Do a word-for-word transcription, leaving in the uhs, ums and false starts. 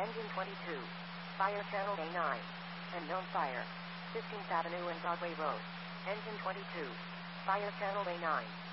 Engine twenty-two. Fire channel A nine. Unknown fire. fifteenth Avenue and Broadway Road. Engine twenty-two. Fire channel A nine.